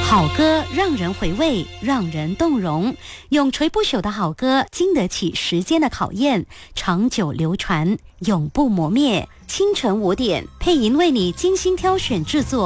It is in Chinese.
好歌让人回味，让人动容，永垂不朽的好歌经得起时间的考验，长久流传，永不磨灭。清晨5点，配音为你精心挑选制作